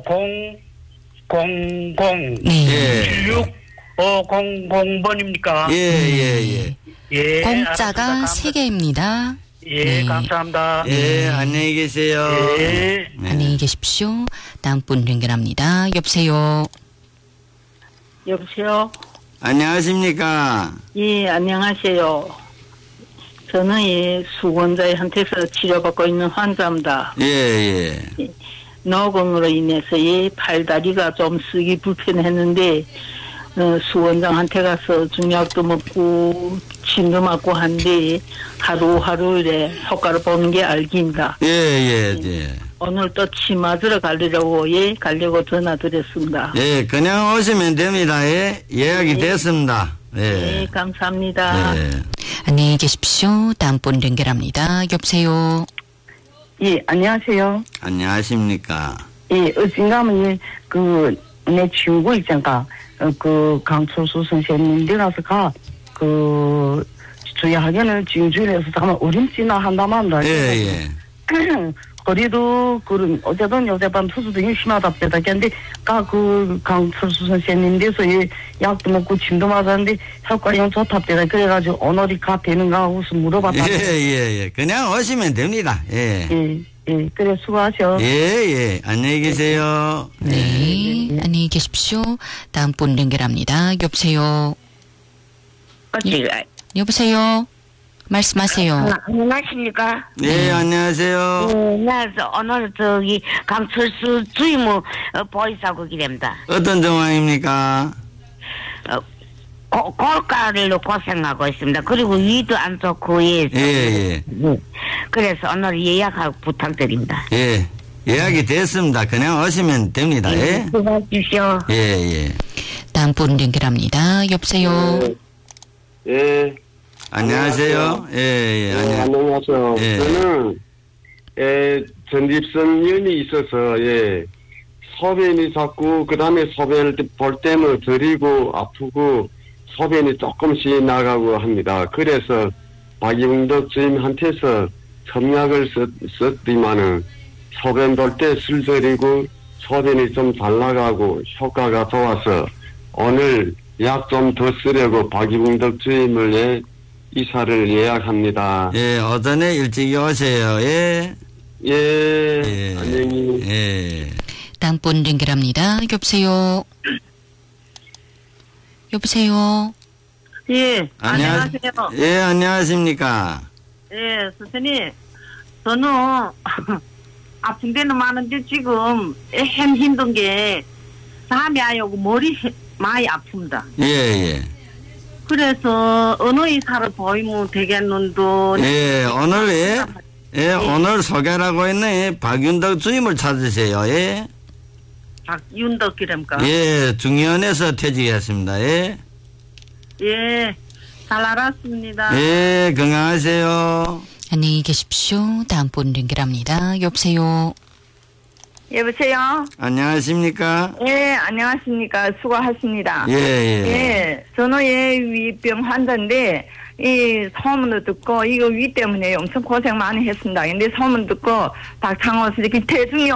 네. 7600번입니까? 예. 공짜가 알았습니다. 3개입니다. 예, 네. 감사합니다. 예, 안녕히 계세요. 예. 네. 안녕히 계십시오. 다음 분 연결합니다. 여보세요. 여보세요? 안녕하십니까? 예, 안녕하세요. 저는 수건자한테서 치료받고 있는 환자입니다. 예. 노공으로 인해서 팔다리가 좀 쓰기 불편했는데, 수원장한테 가서 중약도 먹고, 침도 맞고 한데, 하루하루 효과를 보는 게 알긴다. 예. 오늘 또 침 맞으러 가려고 전화드렸습니다. 예, 그냥 오시면 됩니다. 예, 예약이 됐습니다. 예. 예, 감사합니다. 예. 안녕히 계십시오. 다음 분 연결합니다. 여보세요. 예, 안녕하세요. 안녕하십니까? 예, 어딘가면, 내 친구 있잖아. 강철수 선생님, 내가서 저희 학교는 진주에서 가면 어림지나 한다만다. 예. 허리도, 어제든 요새밤 투수도 심하다 빼다. 근데, 강철수 선생님 돼서 약도 먹고 침도 맞았는데, 효과형 좋다 빼다. 그래가지고, 오늘이 되는가 하고 물어봤다. 예. 그냥 오시면 됩니다. 예. 그래, 수고하셔. 예. 안녕히 계세요. 네. 안녕히 계십시오. 다음 분 연결합니다. 여보세요. 여보세요. 말씀하세요. 안녕하십니까? 예, 안녕하세요. 나 오늘 강철수 주임무 보이사고 기랍니다. 어떤 정황입니까? 골가를 고생하고 있습니다. 그리고 위도 안 좋고 예. 그래서 오늘 예약하고 부탁드립니다. 예. 예약이 됐습니다. 그냥 오시면 됩니다. 예. 수고하십시오. 예. 다음 분 연결합니다. 여보세요. 예. 안녕하세요. 예. 안녕하세요. 예. 저는, 전립선염이 있어서, 소변이 자꾸, 그 다음에 소변을 볼 때는 저리고 아프고, 소변이 조금씩 나가고 합니다. 그래서, 박영덕 주임한테서 첨약을 썼더니만은, 소변 볼 때 술 저리고, 소변이 좀 잘 나가고, 효과가 좋아서, 오늘 약 좀 더 쓰려고 박영덕 주임을 이사를 예약합니다. 예, 오전에 일찍 오세요. 예. 안녕히. 예. 다음 분 연결합니다. 여보세요. 예, 안녕하세요. 예, 안녕하십니까? 예, 선생님. 저는 아픈 데는 많은데 지금 힘든 게 잠이 안 오고 머리 많이 아픕니다. 예. 그래서 어느 의사를 보이면 되겠는데. 예, 오늘 소개하고 있는 박윤덕 주임을 찾으세요. 예. 박윤덕이랍니까? 예, 중의원에서 퇴직했습니다. 예. 예, 잘 알았습니다. 예, 건강하세요. 안녕히 계십시오. 다음 분 연결합니다. 여보세요. 여보세요? 안녕하십니까? 예, 안녕하십니까. 수고하십니다. 예. 저는 위병 환자인데, 소문을 듣고, 이거 위 때문에 엄청 고생 많이 했습니다. 근데 소문 듣고, 박창호 선생님, 대중이